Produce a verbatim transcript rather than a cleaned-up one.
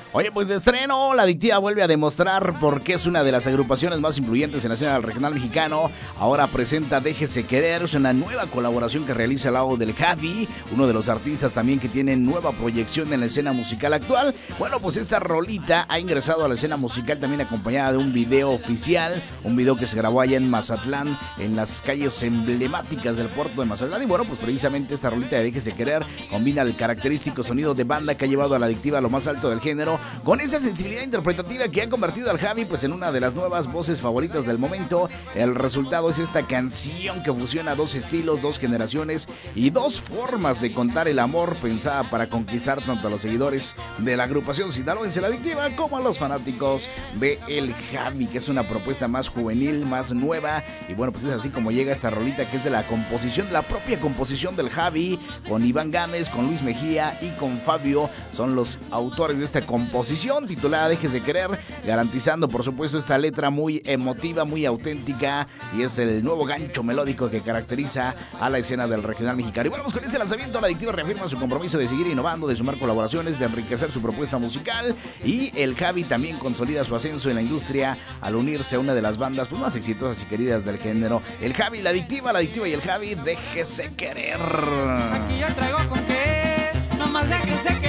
Oye, pues de estreno, La Adictiva vuelve a demostrar por qué es una de las agrupaciones más influyentes en la escena del regional mexicano. Ahora presenta Déjese Querer, es una nueva colaboración que realiza al lado del Javi, uno de los artistas también que tiene nueva proyección en la escena musical actual. Bueno, pues esta rolita ha ingresado a la escena musical también acompañada de un video oficial, un video que se grabó allá en Mazatlán, en las calles emblemáticas del puerto de Mazatlán. Y bueno, pues precisamente esta rolita de Déjese Querer combina el característico sonido de banda que ha llevado a La Adictiva a lo más alto del género, con esa sensibilidad interpretativa que ha convertido al Javi pues en una de las nuevas voces favoritas del momento. El resultado es esta canción que fusiona dos estilos, dos generaciones y dos formas de contar el amor, pensada para conquistar tanto a los seguidores de la agrupación sinaloense La Adictiva como a los fanáticos de El Javi, que es una propuesta más juvenil, más nueva. Y bueno, pues es así como llega esta rolita, que es de la composición, de la propia composición del Javi, con Iván Gámez, con Luis Mejía y con Fabio. Son los autores de esta composición titulada Déjese Querer, garantizando por supuesto esta letra muy emotiva, muy auténtica, y es el nuevo gancho melódico que caracteriza a la escena del regional mexicano. Y bueno, pues con este lanzamiento La Adictiva reafirma su compromiso de seguir innovando, de sumar colaboraciones, de enriquecer su propuesta musical, y el Javi también consolida su ascenso en la industria al unirse a una de las bandas pues, más exitosas y queridas del género. El Javi, La Adictiva, La Adictiva y el Javi, Déjese Querer. Aquí ya traigo con qué, nomás déjese querer.